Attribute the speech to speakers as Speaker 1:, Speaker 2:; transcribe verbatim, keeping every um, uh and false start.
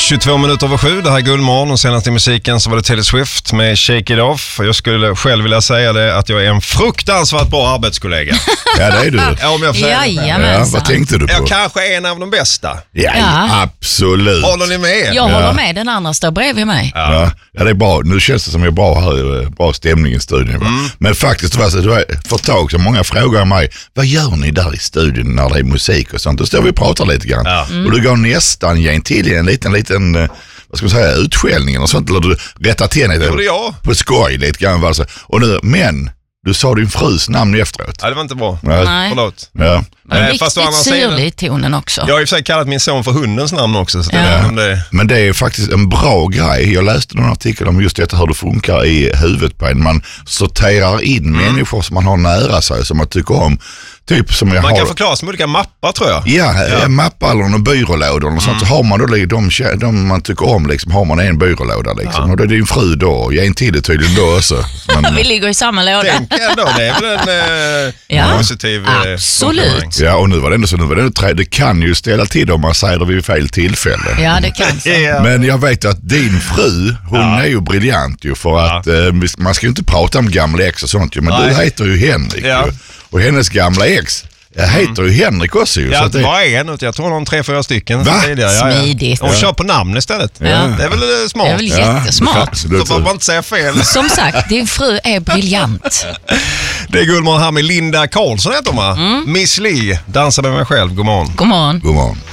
Speaker 1: tjugotvå minuter över sju, det här är Guldmorgon och senast i musiken så var det Taylor Swift med Shake It Off. Jag skulle själv vilja säga det att jag är en fruktansvärt bra arbetskollega.
Speaker 2: Ja, det är du.
Speaker 1: Ja, om jag får säga det.
Speaker 2: Ja, vad tänkte du på?
Speaker 1: Jag kanske är en av de bästa.
Speaker 2: Ja,
Speaker 3: Ja.
Speaker 2: absolut.
Speaker 1: Håller ni med?
Speaker 3: Jag
Speaker 2: Ja.
Speaker 3: håller med, den andra står bredvid mig.
Speaker 2: Ja. Ja, det är bra. Nu känns det som jag är bra här, bra stämning i studion. Mm. Men faktiskt, det var så, för ett tag så många frågar mig, vad gör ni där i studion när det är musik och sånt? Då står vi och pratar lite grann. Ja. Mm. Och du går nästan igen till en liten, liten, vad ska man säga, utskällning och sånt. Eller du rättar till lite på skoj lite grann. Alltså. Och nu, men du sa din frus namn efteråt.
Speaker 1: Ja, det var inte bra.
Speaker 3: Nej.
Speaker 1: Förlåt.
Speaker 2: Ja.
Speaker 3: Men riktigt syrlig i tonen också.
Speaker 1: Jag har i och för sig kallat min son för hundens namn också. Så
Speaker 3: ja.
Speaker 1: det, det...
Speaker 2: Men det är faktiskt en bra grej. Jag läste någon artikel om just detta, hur det funkar i huvudet på en. Man sorterar in mm. människor som man har nära sig, som man tycker om. Typ som jag
Speaker 1: man
Speaker 2: har...
Speaker 1: kan förklara som olika mappar, tror jag.
Speaker 2: Ja, ja. mappar eller någon byrålådor och mm. sånt. Så har man då de, de man tycker om, liksom, har man en byrålåda liksom. Ja. Och det är din fru då. Jag är en till tydligen då också.
Speaker 3: Men... Vi ligger i samma låda.
Speaker 1: Tänk ändå, det är väl en eh,
Speaker 3: ja.
Speaker 1: positiv...
Speaker 3: Absolut.
Speaker 2: Ja, och nu var det ändå så, nu var det, trä, det kan ju ställa till om man säger det vid fel tillfälle.
Speaker 3: Ja, det kan så.
Speaker 1: Ja.
Speaker 2: Men jag vet att din fru, hon ja. är ju briljant ju, för ja. att eh, man ska ju inte prata om gamla ex och sånt ju, men nej. du heter ju Henrik ja. ju, och hennes gamla ex jag heter ju Henrik också ju.
Speaker 1: Ja,
Speaker 2: så att
Speaker 1: det var en, jag tror någon tre, fyra stycken.
Speaker 2: Va?
Speaker 1: Tidigare.
Speaker 3: Ja, ja. Smidigt.
Speaker 1: Och kör på namn istället. Ja. Det är väl smart.
Speaker 3: Det är väl jättesmart.
Speaker 1: Så får man inte säga fel.
Speaker 3: Som sagt, din fru är briljant.
Speaker 1: Det är Guldmorgon här med Linda Karlsson heter hon va? Mm. Miss Li, dansar med mig själv. God morgon.
Speaker 3: God morgon.
Speaker 2: God morgon.